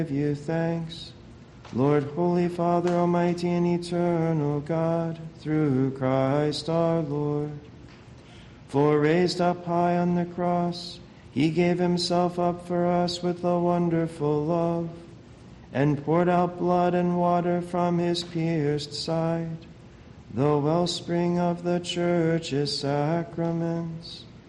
give you thanks. Lord, Holy Father, Almighty and eternal God, through Christ our Lord. For raised up high on the cross, he gave himself up for us with a wonderful love, and poured out blood and water from his pierced side, the wellspring of the Church's sacraments.